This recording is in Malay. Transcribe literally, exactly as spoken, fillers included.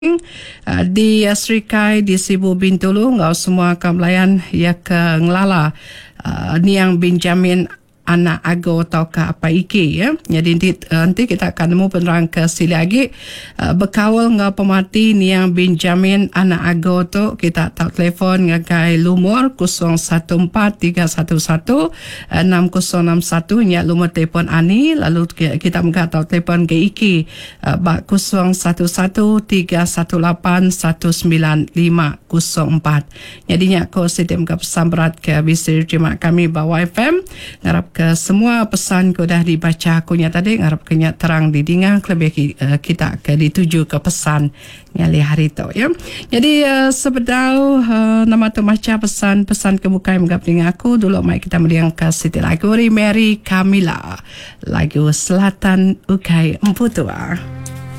Uh, di uh, Serikai di Sibu Bintulu ngau semua kamlayan ya ke ngelala uh, niang Benjamin anak ago atau ke apa iki ya. Jadi nanti, uh, nanti kita akan nemu penerang ke sili lagi uh, berkawal ngau pemati niang Benjamin anak ago tu kita tak telefon ngagai lumur kosong satu empat tiga satu satu enam kosong enam satu nya lumur telefon ani, lalu kita mengatakan telefon ke iki uh, bak kosong satu satu tiga satu lapan satu sembilan lima kosong empat. Jadinya ko sistem ke pesan berat ke bisir terima kami bawa F M ngarap ke semua pesan ko dah dibaca kunya tadi ngarap kenya terang didingang lebih uh, kita ke dituju ke pesan ngali hari tu ya. Jadi uh, sebedau uh, nama tu macam pesan-pesan kebukai menggap dengan aku dulu mai kita meliang ke Siti Lagu Mary Camilla lagu Selatan Ukai Empu Tua.